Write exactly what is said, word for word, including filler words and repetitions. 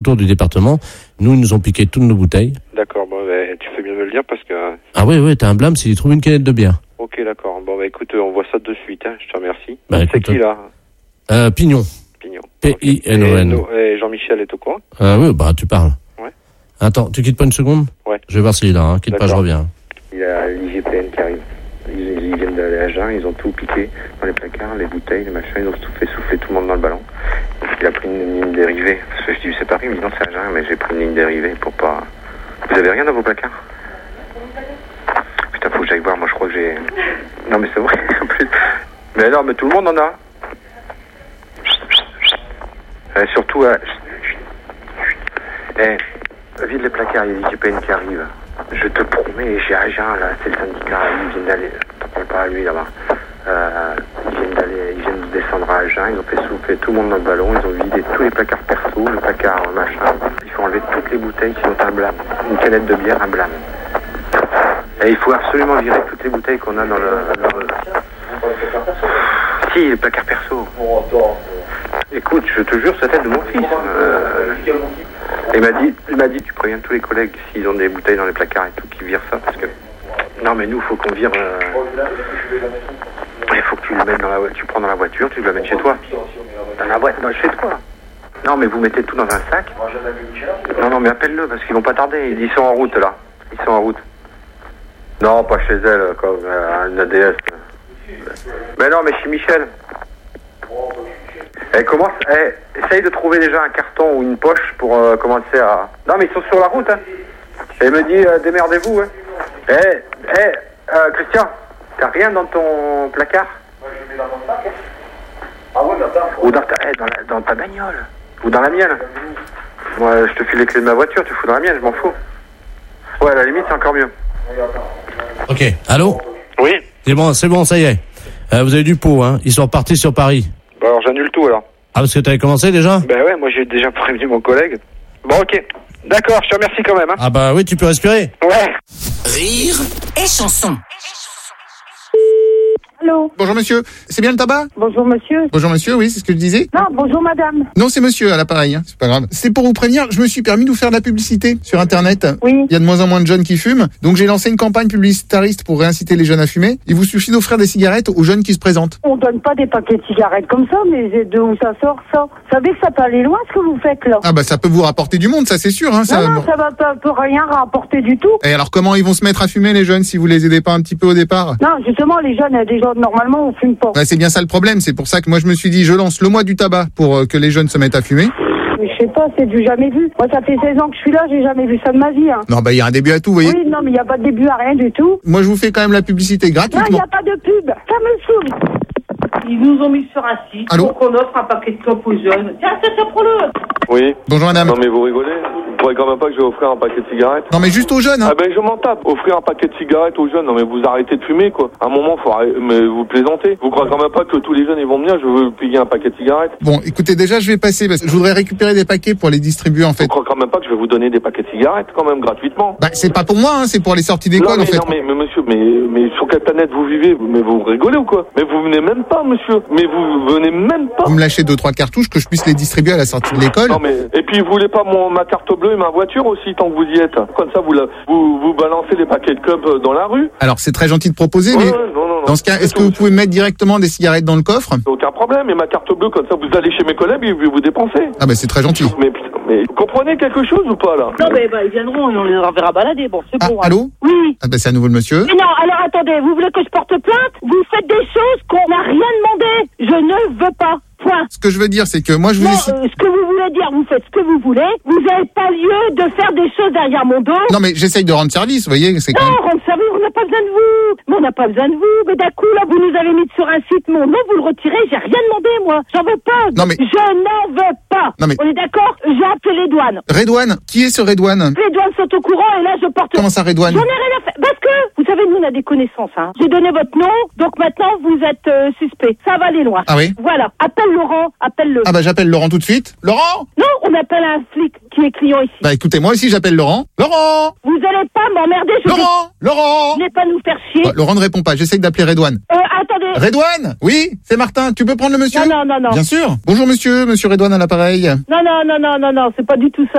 tour du département. Nous, ils nous ont piqué toutes nos bouteilles. D'accord, bon, bah, tu fais bien me le dire parce que... Ah oui, oui, t'as un blâme s'ils trouvent une canette de bière. Ok, d'accord. Bon, bah écoute, on voit ça de suite, hein. Je te remercie. Bah, c'est écoute, qui, là? Euh, Pignon. Pignon. P I N O N. Et, et Jean-Michel est au courant? Euh, oui, bah, tu parles. Ouais. Attends, tu quittes pas une seconde? Ouais. Je vais voir s'il est là, hein. Quitte pas, je reviens. Il y a l'I G P N qui arrive. Ils, ils viennent d'aller à Jeun, ils ont tout piqué dans les placards, les bouteilles, les machins, ils ont tout fait souffler tout le monde dans le ballon. Il a pris une ligne dérivée. Parce que je dis, c'est Paris, il me dit non, c'est à Jeun, mais j'ai pris une ligne dérivée pour pas... Vous avez rien dans vos placards? Putain, faut que j'aille voir, moi je crois que j'ai... Non mais c'est vrai, en plus... Mais non, mais tout le monde en a. Et surtout, euh... eh, vide les placards, il y a l'I G P N qui arrive. Je te promets, j'ai à Jeun, là, c'est le syndicat, ils viennent d'aller... T'en parles pas à lui, là-bas. Euh, ils viennent d'aller, ils viennent de descendre à Jeun, ils ont fait souffler tout le monde dans le ballon, ils ont vidé tous les placards perso, le placard machin. Il faut enlever toutes les bouteilles qui sont à blâme. Une canette de bière à blâme. Et il faut absolument virer toutes les bouteilles qu'on a dans le... Dans le... Si, les placards perso. Écoute, je te jure, c'est la tête de mon fils. Euh... Il m'a dit, il m'a dit, tu préviens tous les collègues s'ils ont des bouteilles dans les placards et tout, qui virent ça, parce que... Non, mais nous, il faut qu'on vire... Euh... Il faut que tu le mettes dans la voiture, tu prends dans la voiture, tu le mets chez toi. Dans la boîte, dans, chez toi. Non, mais vous mettez tout dans un sac. Non, non, mais appelle-le, parce qu'ils vont pas tarder. Ils sont en route, là. Ils sont en route. Non, pas chez elle, comme euh, une A D S. Mais non, mais chez Michel. Elle commence, elle, essaye de trouver déjà un carton ou une poche pour euh, commencer à... Non, mais ils sont sur la route, hein. Et elle me dit, euh, démerdez-vous, hein. Eh, eh, euh, Christian, t'as rien dans ton placard? Moi, je mets dans mon sac. Ah ouais, dans ta... Ou dans ta, eh, dans, la, dans ta bagnole. Ou dans la mienne. Moi, je te file les clés de ma voiture, tu fous dans la mienne, je m'en fous. Ouais, à la limite, c'est encore mieux. Ok, allô? Oui. C'est bon, c'est bon, ça y est. Euh, vous avez du pot, hein. Ils sont repartis sur Paris. Bon, alors j'annule tout, alors. Ah, parce que t'avais commencé déjà? Ben ouais, moi j'ai déjà prévenu mon collègue. Bon, ok. D'accord, je te remercie quand même, hein. Ah bah oui, tu peux respirer. Ouais. Rire et chanson. Allô? Bonjour monsieur, c'est bien le tabac? Bonjour monsieur. Bonjour monsieur, oui, c'est ce que je disais. Non, bonjour madame. Non, c'est monsieur à l'appareil, hein, c'est pas grave. C'est pour vous prévenir, je me suis permis de vous faire de la publicité sur internet. Oui. Il y a de moins en moins de jeunes qui fument, donc j'ai lancé une campagne publicitariste pour réinciter les jeunes à fumer. Il vous suffit d'offrir des cigarettes aux jeunes qui se présentent. On donne pas des paquets de cigarettes comme ça, mais de où ça sort ça? Vous savez que ça peut aller loin ce que vous faites là? Ah bah ça peut vous rapporter du monde, ça c'est sûr. Hein, ça... Non, non, ça va pas peut rien rapporter du tout. Et alors comment ils vont se mettre à fumer les jeunes si vous les aidez pas un petit peu au départ? Non, justement les jeunes, déjà normalement on fume pas. Bah, c'est bien ça le problème, c'est pour ça que moi je me suis dit je lance le mois du tabac pour euh, que les jeunes se mettent à fumer. Mais je sais pas, c'est du jamais vu. Moi ça fait seize ans que je suis là, j'ai jamais vu ça de ma vie. Hein. Non bah il y a un début à tout, vous voyez. Oui, non mais il y a pas de début à rien du tout. Moi je vous fais quand même la publicité Non, gratuitement. il y a pas de pub. Ça me saoule. Ils nous ont mis sur un site Allô pour qu'on offre un paquet de clopes aux jeunes. Tiens, c'est ça, prends-le. Oui. Bonjour madame. Non mais vous rigolez? Vous croyez quand même pas que je vais offrir un paquet de cigarettes? Non mais juste aux jeunes. Hein. Ah ben je m'en tape. Offrir un paquet de cigarettes aux jeunes, non mais vous arrêtez de fumer quoi. À un moment faut arrêter, mais vous plaisantez. Vous croyez quand même pas que tous les jeunes ils vont venir, je veux payer un paquet de cigarettes? Bon écoutez, déjà je vais passer parce que je voudrais récupérer des paquets pour les distribuer en fait. Vous croyez quand même pas que je vais vous donner des paquets de cigarettes quand même gratuitement? Bah c'est pas pour moi, hein, c'est pour les sorties Non d'école mais, en fait. non mais, mais monsieur, mais, mais sur quelle planète vous vivez? Mais vous rigolez ou quoi? Mais vous venez même pas monsieur. Mais vous venez même pas. Vous me lâchez deux trois cartouches que je puisse les distribuer à la sortie de l'école. Non mais et puis vous voulez pas mon ma carte bleue et ma voiture aussi tant que vous y êtes. Comme ça vous la, vous vous balancez les paquets de clopes dans la rue. Alors c'est très gentil de proposer, Ouais, mais ouais, non, non, non. dans ce cas, est-ce que vous pouvez mettre directement des cigarettes dans le coffre? Aucun problème. Et ma carte bleue comme ça vous allez chez mes collègues et vous vous dépensez. Ah bah c'est très gentil. Mais putain, mais vous comprenez quelque chose ou pas là? Non, mais bah, ils viendront et on les enverra balader. Bon, c'est Ah, bon. hein. allô? Oui, oui. Ah bah c'est à nouveau le monsieur. Mais non, alors attendez, vous voulez que je porte plainte? Vous faites des choses qu'on n'a rien demandé. Je ne veux pas. Point. Ce que je veux dire, c'est que moi je vous Non, ai... euh, ce que vous voulez dire, vous faites ce que vous voulez. Vous n'avez pas lieu de faire des choses derrière mon dos. Non mais j'essaye de rendre service, vous voyez, c'est quand Non, même... rendre service, on n'a pas besoin de vous. Mais on n'a pas besoin de vous. Mais d'un coup, là, vous nous avez mis sur un site mon nom, vous le retirez. J'ai rien demandé, moi. J'en veux pas. Non, mais- Je n'en veux pas. Non, mais- On est d'accord? J'ai appelé les douanes. Redouane, qui est ce Redouane? Les douanes sont au courant et là, je porte... Comment ça Redouane? J'en ai rien à faire. Parce que, vous savez, nous, on a des connaissances, hein. J'ai donné votre nom, donc maintenant, vous êtes euh, suspect. Ça va aller loin. Ah oui? Voilà. Appelle Laurent, appelle-le. Ah bah j'appelle Laurent tout de suite. Laurent? Non, on appelle un flic qui est client ici. Bah écoutez, moi aussi j'appelle Laurent. Laurent! Vous allez pas m'emmerder, je vais... Laurent! Laurent! Vous n'allez pas nous faire chier. Bah, Laurent ne répond pas, j'essaye d'appeler Redouane. Euh, attendez. Redouane? Oui, c'est Martin, tu peux prendre le monsieur? Non, non, non, non. Bien sûr. Bonjour monsieur, monsieur Redouane à l'appareil. Non, non, non, non, non, non, c'est pas du tout ça.